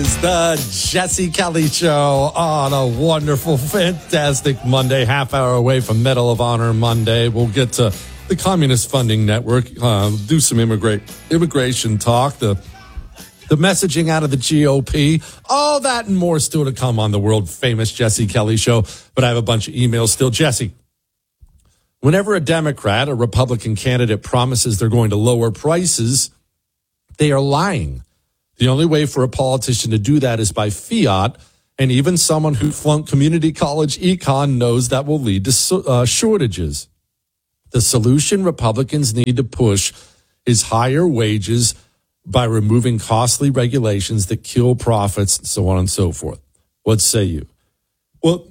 It's the Jesse Kelly Show on a wonderful, fantastic Monday, half hour away from Medal of Honor Monday. We'll get to the Communist Funding Network, do some immigration talk, the messaging out of the GOP, all that and more still to come on the world famous Jesse Kelly Show. But I have a bunch of emails still. Jesse, whenever a Democrat, a Republican candidate promises they're going to lower prices, they are lying. The only way for a politician to do that is by fiat, and even someone who flunked community college econ knows that will lead to shortages. The solution Republicans need to push is higher wages by removing costly regulations that kill profits, and so on and so forth. What say you? Well,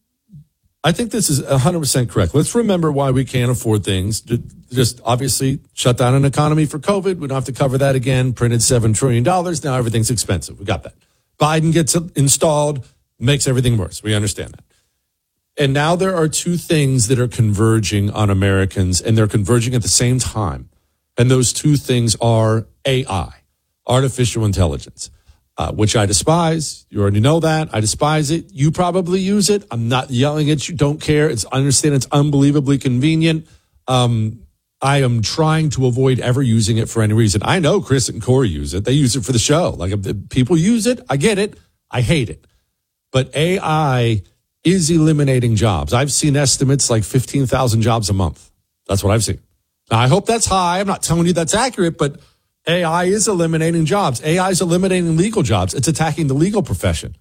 I think this is 100% correct. Let's remember why we can't afford things. Just obviously shut down an economy for COVID. We don't have to cover that again. Printed $7 trillion. Now everything's expensive. We got that. Biden gets installed, makes everything worse. We understand that. And now there are two things that are converging on Americans, and they're converging at the same time. And those two things are AI, artificial intelligence. Which I despise. You already know that. I despise it. You probably use it. I'm not yelling at you. Don't care. I understand it's unbelievably convenient. I am trying to avoid ever using it for any reason. I know Chris and Corey use it. They use it for the show. Like, if people use it, I get it. I hate it. But AI is eliminating jobs. I've seen estimates like 15,000 jobs a month. That's what I've seen. Now, I hope that's high. I'm not telling you that's accurate, but AI is eliminating jobs. AI is eliminating legal jobs. It's attacking the legal profession.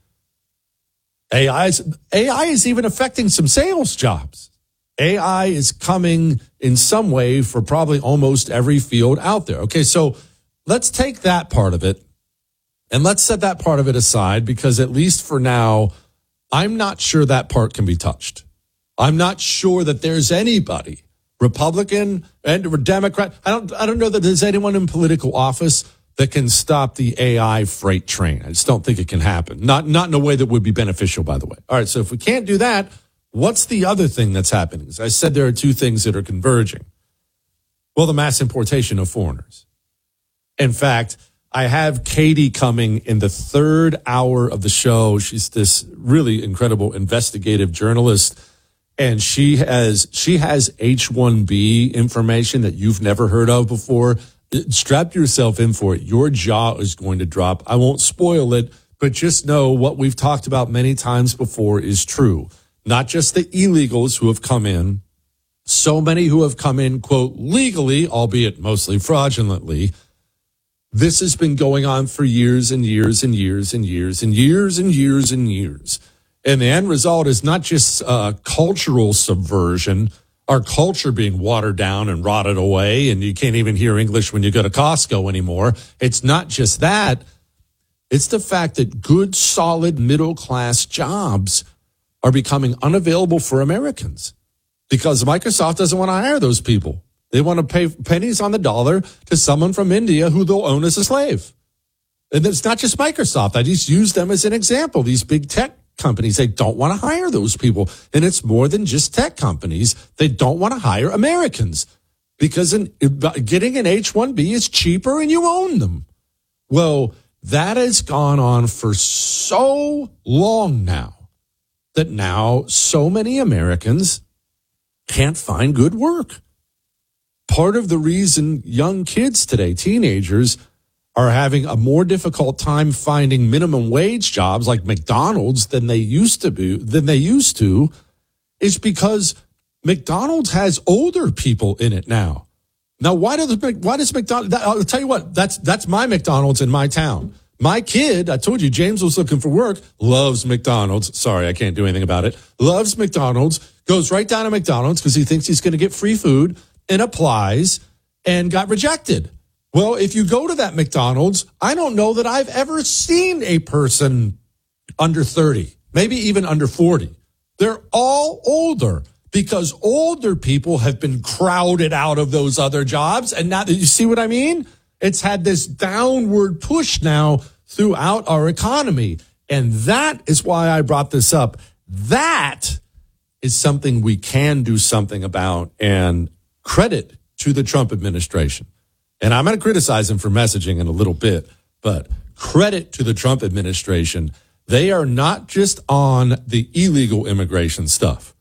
AI is even affecting some sales jobs. AI is coming in some way for probably almost every field out there. Okay, so let's take that part of it and let's set that part of it aside, because at least for now, I'm not sure that part can be touched. I'm not sure that there's anybody, Republican and Democrat, I don't know that there's anyone in political office that can stop the AI freight train. I just don't think it can happen. Not in a way that would be beneficial, by the way. All right, so if we can't do that, what's the other thing that's happening? As I said, there are two things that are converging. Well, the mass importation of foreigners. In fact, I have Katie coming in the third hour of the show. She's this really incredible investigative journalist. And she has H-1B information that you've never heard of before. Strap yourself in for it. Your jaw is going to drop. I won't spoil it, but just know what we've talked about many times before is true. Not just the illegals who have come in, so many who have come in, quote, legally, albeit mostly fraudulently. This has been going on for years and years and years and years and years and years and years. And the end result is not just cultural subversion, our culture being watered down and rotted away, and you can't even hear English when you go to Costco anymore. It's not just that. It's the fact that good, solid, middle-class jobs are becoming unavailable for Americans because Microsoft doesn't want to hire those people. They want to pay pennies on the dollar to someone from India who they'll own as a slave. And it's not just Microsoft. I just use them as an example. These big tech companies, they don't want to hire those people. And it's more than just tech companies. They don't want to hire Americans because getting an H-1B is cheaper and you own them. Well, that has gone on for so long now that now so many Americans can't find good work. Part of the reason young kids today, teenagers, are having a more difficult time finding minimum wage jobs like McDonald's than they used to is because McDonald's has older people in it now. Now, why does McDonald's? I'll tell you what. That's my McDonald's in my town. My kid, I told you, James was looking for work, loves McDonald's. Sorry, I can't do anything about it. Loves McDonald's, goes right down to McDonald's because he thinks he's going to get free food and applies and got rejected. Well, if you go to that McDonald's, I don't know that I've ever seen a person under 30, maybe even under 40. They're all older because older people have been crowded out of those other jobs. And now, you see what I mean? It's had this downward push now throughout our economy. And that is why I brought this up. That is something we can do something about, and credit to the Trump administration. And I'm going to criticize him for messaging in a little bit, but credit to the Trump administration, they are not just on the illegal immigration stuff.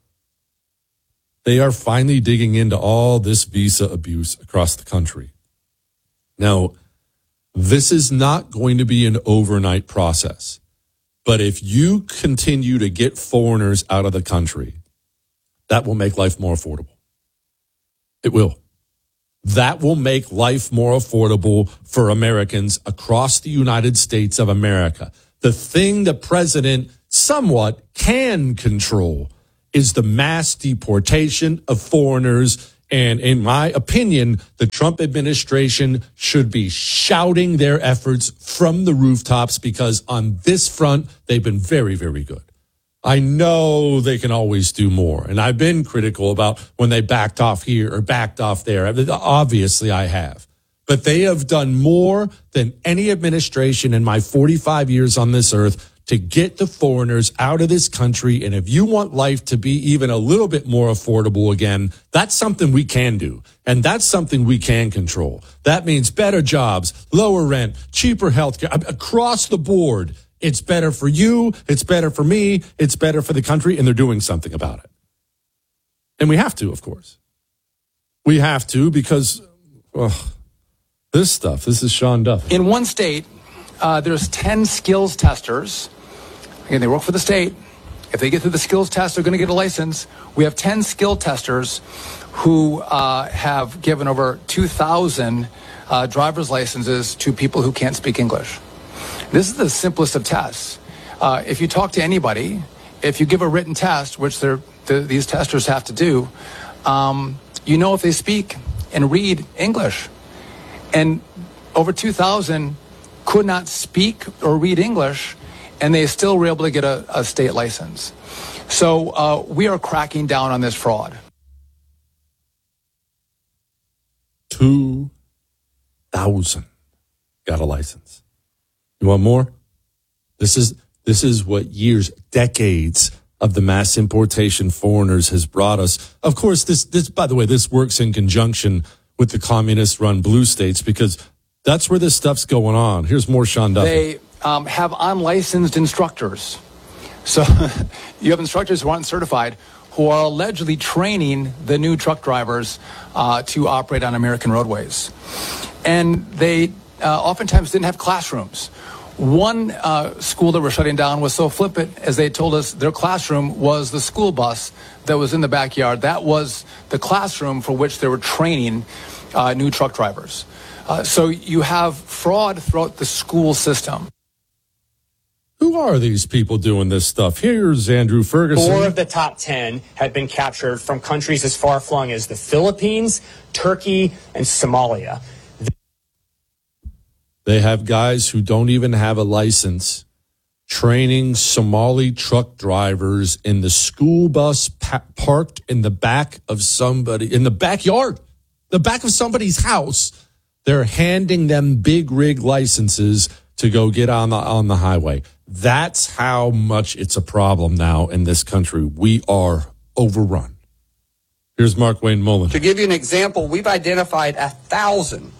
They are finally digging into all this visa abuse across the country. Now, this is not going to be an overnight process. But if you continue to get foreigners out of the country, that will make life more affordable. It will. That will make life more affordable for Americans across the United States of America. The thing the president somewhat can control is the mass deportation of foreigners. And in my opinion, the Trump administration should be shouting their efforts from the rooftops, because on this front, they've been very, very good. I know they can always do more. And I've been critical about when they backed off here or backed off there. Obviously, I have. But they have done more than any administration in my 45 years on this earth to get the foreigners out of this country. And if you want life to be even a little bit more affordable again, that's something we can do. And that's something we can control. That means better jobs, lower rent, cheaper healthcare across the board. It's better for you. It's better for me. It's better for the country. And they're doing something about it. And we have to, of course. We have to, because this is Sean Duffy. In one state, there's 10 skills testers. Again, they work for the state. If they get through the skills test, they're going to get a license. We have 10 skill testers who have given over 2,000 driver's licenses to people who can't speak English. This is the simplest of tests. If you talk to anybody, if you give a written test, which these testers have to do, you know if they speak and read English. And over 2,000 could not speak or read English, and they still were able to get a state license. So we are cracking down on this fraud. 2,000 got a license. You want more? This is what years, decades of the mass importation foreigners has brought us. Of course, this by the way, this works in conjunction with the communist-run blue states, because that's where this stuff's going on. Here's more Sean Duffy. They have unlicensed instructors. So you have instructors who aren't certified, who are allegedly training the new truck drivers to operate on American roadways. And they oftentimes didn't have classrooms. One school that we're shutting down was so flippant, as they told us their classroom was the school bus that was in the backyard. That was the classroom for which they were training new truck drivers. So you have fraud throughout the school system. Who are these people doing this stuff? Here's Andrew Ferguson. 4 of the top 10 have been captured from countries as far-flung as the Philippines, Turkey, and Somalia. They have guys who don't even have a license training Somali truck drivers in the school bus parked in the back of somebody, in the backyard, the back of somebody's house. They're handing them big rig licenses to go get on the highway. That's how much it's a problem now in this country. We are overrun. Here's Mark Wayne Mullen. To give you an example, we've identified 1,000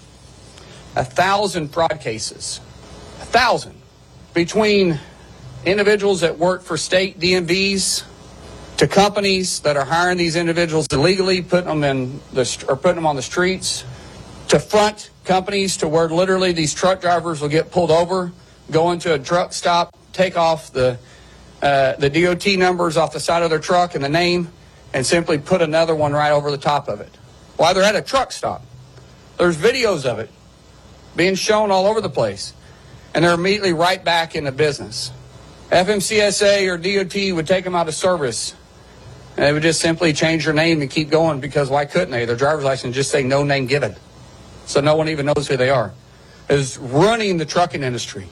fraud cases. 1,000 between individuals that work for state DMVs to companies that are hiring these individuals illegally, putting them on the streets, to front companies to where literally these truck drivers will get pulled over, go into a truck stop, take off the DOT numbers off the side of their truck and the name, and simply put another one right over the top of it while they're at a truck stop. There's videos of it being shown all over the place, and they're immediately right back into business. FMCSA or DOT would take them out of service, and they would just simply change their name and keep going, because why couldn't they? Their driver's license just say no name given, so no one even knows who they are. Is running the trucking industry.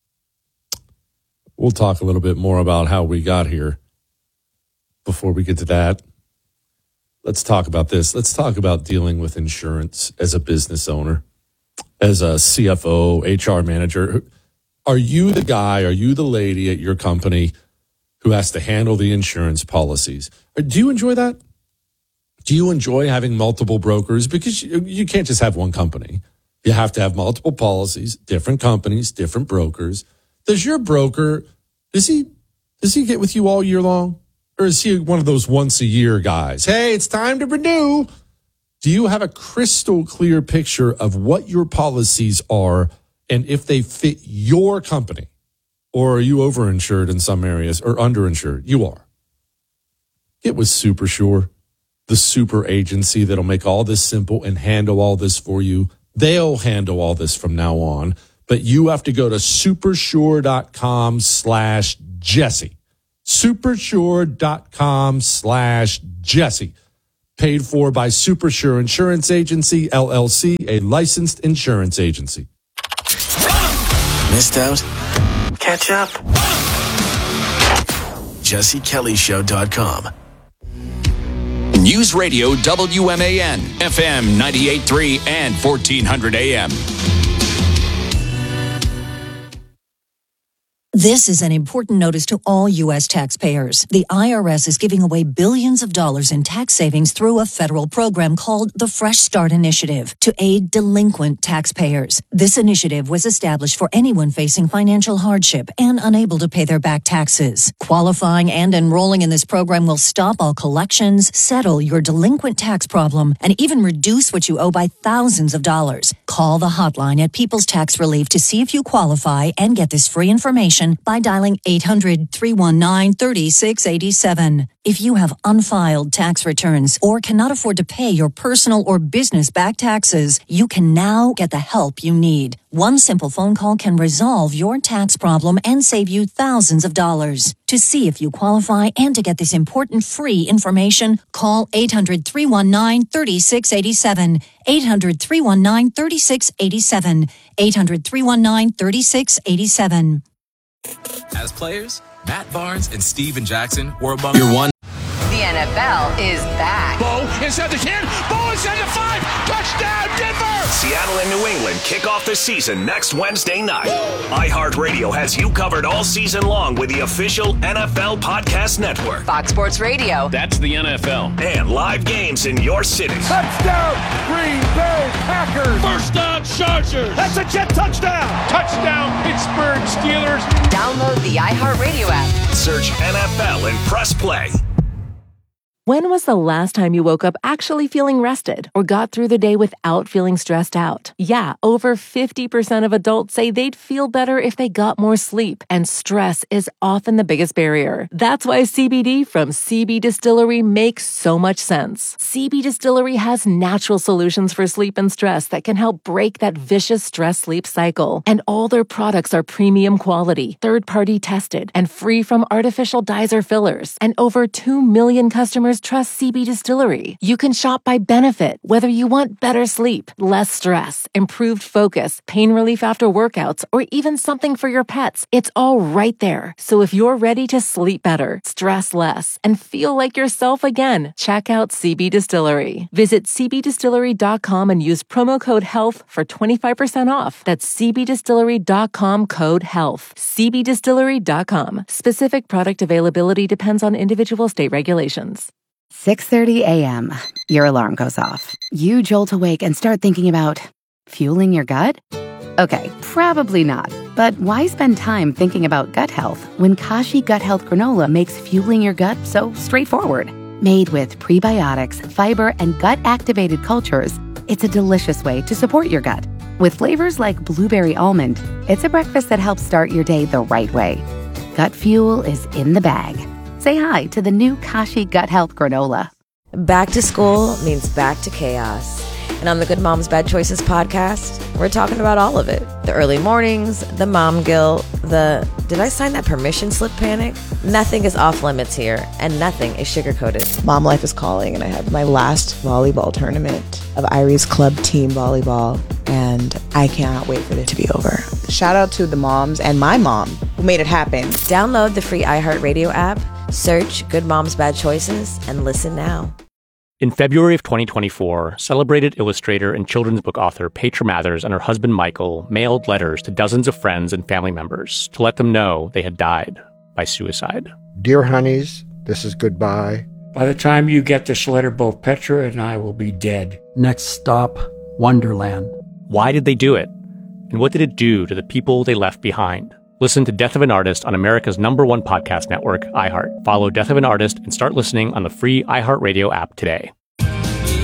We'll talk a little bit more about how we got here. Before we get to that, let's talk about this. Let's talk about dealing with insurance as a business owner, as a CFO, HR manager. Are you the guy, are you the lady at your company who has to handle the insurance policies? Do you enjoy that? Do you enjoy having multiple brokers? Because you can't just have one company. You have to have multiple policies, different companies, different brokers. Does your broker, does he get with you all year long? Or is he one of those once a year guys? Hey, it's time to renew. Do you have a crystal clear picture of what your policies are and if they fit your company? Or are you overinsured in some areas or underinsured? You are. Get with SuperSure, the super agency that'll make all this simple and handle all this for you. They'll handle all this from now on, but you have to go to supersure.com/Jesse. Supersure.com/Jesse. Paid for by SuperSure Insurance Agency, LLC, a licensed insurance agency. Missed out? Catch up. JesseKellyShow.com. News Radio WMAN, FM 98.3 and 1400 AM. This is an important notice to all U.S. taxpayers. The IRS is giving away billions of dollars in tax savings through a federal program called the Fresh Start Initiative to aid delinquent taxpayers. This initiative was established for anyone facing financial hardship and unable to pay their back taxes. Qualifying and enrolling in this program will stop all collections, settle your delinquent tax problem, and even reduce what you owe by thousands of dollars. Call the hotline at People's Tax Relief to see if you qualify and get this free information by dialing 800-319-3687. If you have unfiled tax returns or cannot afford to pay your personal or business back taxes, you can now get the help you need. One simple phone call can resolve your tax problem and save you thousands of dollars. To see if you qualify and to get this important free information, call 800-319-3687. 800-319-3687. 800-319-3687. As players, Matt Barnes and Steven Jackson were among your one. The NFL is back. Bo inside the 10. Bo inside the 5. Touchdown, Denver! Seattle and New England kick off the season next Wednesday night. iHeartRadio has you covered all season long with the official NFL Podcast Network. Fox Sports Radio. That's the NFL. And live games in your city. Touchdown, Green Bay Packers! First down, Chargers! That's a Jet touchdown! Touchdown, Pittsburgh Steelers! Download the iHeartRadio app. Search NFL and press play. When was the last time you woke up actually feeling rested or got through the day without feeling stressed out? Yeah, over 50% of adults say they'd feel better if they got more sleep, and stress is often the biggest barrier. That's why CBD from CB Distillery makes so much sense. CB Distillery has natural solutions for sleep and stress that can help break that vicious stress-sleep cycle. And all their products are premium quality, third-party tested, and free from artificial dyes or fillers. And over 2 million customers trust CB Distillery. You can shop by benefit, whether you want better sleep, less stress, improved focus, pain relief after workouts, or even something for your pets. It's all right there. So if you're ready to sleep better, stress less, and feel like yourself again, check out CB Distillery. Visit cbdistillery.com and use promo code HEALTH for 25% off. That's cbdistillery.com code HEALTH. cbdistillery.com. Specific product availability depends on individual state regulations. 6:30 a.m. Your alarm goes off. You jolt awake and start thinking about fueling your gut? Okay, probably not. But why spend time thinking about gut health when Kashi Gut Health Granola makes fueling your gut so straightforward? Made with prebiotics, fiber, and gut-activated cultures, it's a delicious way to support your gut. With flavors like blueberry almond, it's a breakfast that helps start your day the right way. Gut fuel is in the bag. Say hi to the new Kashi Gut Health Granola. Back to school means back to chaos. And on the Good Moms Bad Choices podcast, we're talking about all of it. The early mornings, the mom guilt, the did I sign that permission slip panic? Nothing is off limits here, and nothing is sugar-coated. Mom life is calling, and I have my last volleyball tournament of Irie's Club Team Volleyball, and I cannot wait for it to be over. Shout out to the moms and my mom who made it happen. Download the free iHeartRadio app, search Good Moms Bad Choices, and listen now. In February of 2024, celebrated illustrator and children's book author Petra Mathers and her husband Michael mailed letters to dozens of friends and family members to let them know they had died by suicide. Dear honeys, this is goodbye. By the time you get this letter, both Petra and I will be dead. Next stop, Wonderland. Why did they do it? And what did it do to the people they left behind? Listen to Death of an Artist on America's #1 podcast network, iHeart. Follow Death of an Artist and start listening on the free iHeartRadio app today.